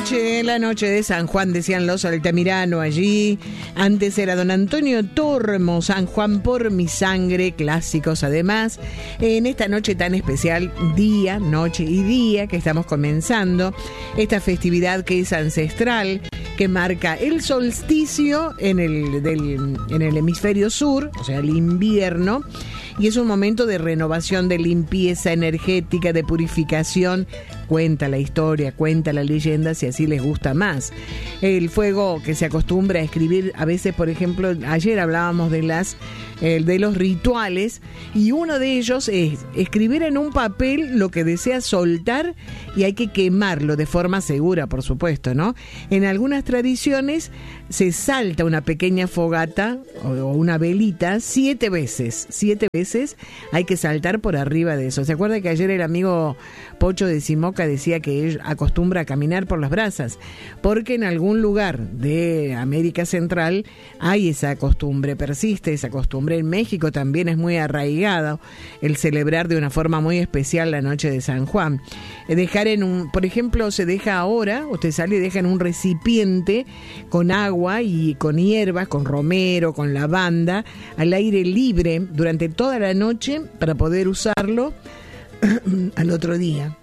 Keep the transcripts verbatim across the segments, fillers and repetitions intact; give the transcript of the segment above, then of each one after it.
noche, la noche de San Juan, decían los Altamirano allí. Antes era don Antonio Tormo, San Juan por mi sangre, clásicos además. En esta noche tan especial, día, noche y día, que estamos comenzando, esta festividad que es ancestral, que marca el solsticio en el, del, en el hemisferio sur, o sea, el invierno, y es un momento de renovación, de limpieza energética, de purificación. Cuenta la historia, cuenta la leyenda, si así les gusta más. El fuego que se acostumbra a escribir, a veces, por ejemplo, ayer hablábamos de las eh, de los rituales, y uno de ellos es escribir en un papel lo que desea soltar, y hay que quemarlo de forma segura, por supuesto, ¿no? En algunas tradiciones se salta una pequeña fogata o, o una velita siete veces, siete veces hay que saltar por arriba de eso. ¿Se acuerda que ayer el amigo Pocho de Simoca decía que él acostumbra a caminar por las brasas? Porque en algún lugar de América Central hay esa costumbre, persiste esa costumbre. En México también es muy arraigada el celebrar de una forma muy especial la noche de San Juan. Dejar en un, por ejemplo, se deja ahora, usted sale y deja en un recipiente con agua y con hierbas, con romero, con lavanda, al aire libre durante toda la noche para poder usarlo al otro día.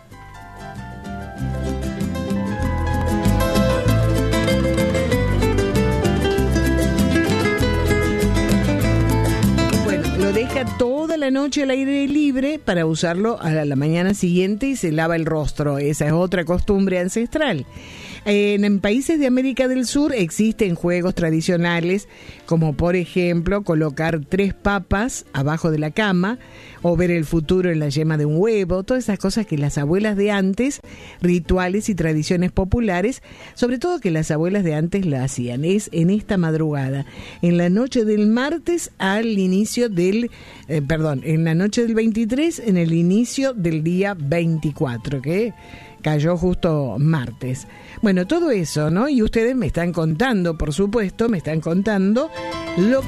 Bueno, lo deja toda la noche al aire libre para usarlo a la mañana siguiente y se lava el rostro. Esa es otra costumbre ancestral. En, en países de América del Sur existen juegos tradicionales, como por ejemplo colocar tres papas abajo de la cama o ver el futuro en la yema de un huevo, todas esas cosas que las abuelas de antes, rituales y tradiciones populares, sobre todo que las abuelas de antes la hacían. Es en esta madrugada, en la noche del martes al inicio del, eh, perdón, en la noche del veintitrés, en el inicio del día veinticuatro, que cayó justo martes. Bueno, todo eso, ¿no? Y ustedes me están contando, por supuesto, me están contando lo...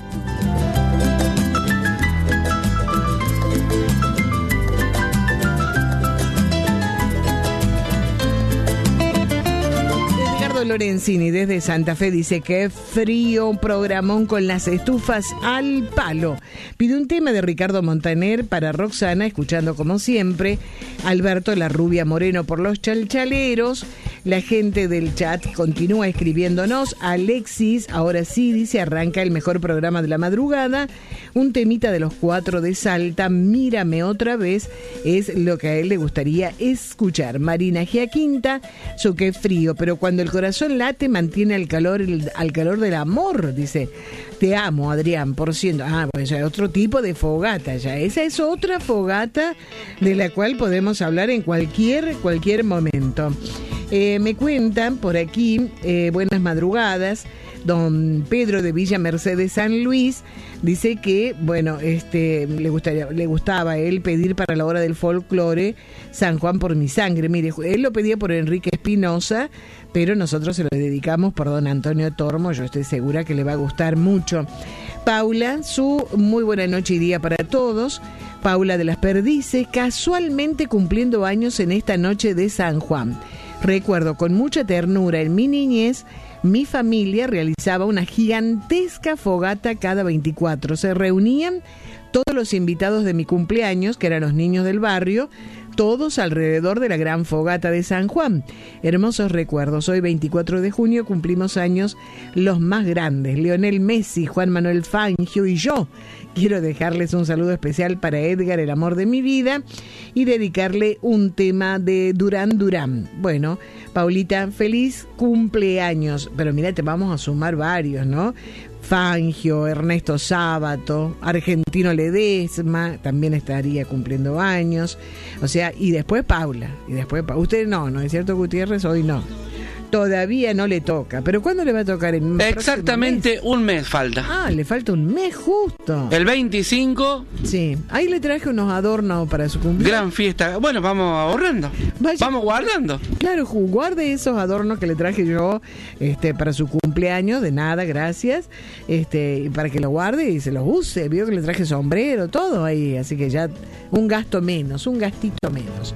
Lorenzini desde Santa Fe dice que frío, un programón con las estufas al palo. Pide un tema de Ricardo Montaner para Roxana, escuchando como siempre. Alberto La Rubia Moreno por los chalchaleros. La gente del chat continúa escribiéndonos. Alexis, ahora sí, dice, arranca el mejor programa de la madrugada. Un temita de los cuatro de Salta, Mírame otra vez, es lo que a él le gustaría escuchar. Marina Giaquinta, su qué frío, pero cuando el corazón late mantiene al calor, el, al calor del amor, dice. Te amo, Adrián, por ciento. Ah, pues ya es otro tipo de fogata, ya. Esa es otra fogata de la cual podemos hablar en cualquier, cualquier momento. Eh, me cuentan por aquí, eh, buenas madrugadas, don Pedro de Villa Mercedes San Luis, dice que, bueno, este le gustaría, le gustaba a él pedir para la hora del folclore San Juan por mi sangre. Mire, él lo pedía por Enrique Espinosa, pero nosotros se lo dedicamos por don Antonio Tormo. Yo estoy segura que le va a gustar mucho. Paula, su muy buena noche y día para todos. Paula de las Perdices, casualmente cumpliendo años en esta noche de San Juan. Recuerdo con mucha ternura en mi niñez, mi familia realizaba una gigantesca fogata cada veinticuatro. Se reunían todos los invitados de mi cumpleaños, que eran los niños del barrio, todos alrededor de la gran fogata de San Juan. Hermosos recuerdos. Hoy, veinticuatro de junio, cumplimos años los más grandes. Lionel Messi, Juan Manuel Fangio y yo. Quiero dejarles un saludo especial para Edgar, el amor de mi vida, y dedicarle un tema de Durán Durán. Bueno, Paulita, feliz cumpleaños. Pero mira, te vamos a sumar varios, ¿no? Fangio, Ernesto Sábato, Argentino Ledesma, también estaría cumpliendo años. O sea, y después Paula. Y después pa- Usted no, ¿no es cierto, Gutiérrez? Hoy no. Todavía no le toca. ¿Pero cuándo le va a tocar? ¿En Exactamente mes? un mes falta. Ah, le falta un mes justo. El veinticinco. Sí. Ahí le traje unos adornos para su cumpleaños. Gran fiesta. Bueno, vamos ahorrando. Vaya. Vamos guardando. Claro, guarde esos adornos que le traje yo este, para su cumpleaños. De nada, gracias. Este, para que lo guarde y se los use. Vio que le traje sombrero, todo ahí. Así que ya un gasto menos, un gastito menos.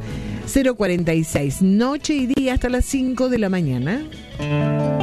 cero cuarenta y seis, noche y día hasta las cinco de la mañana.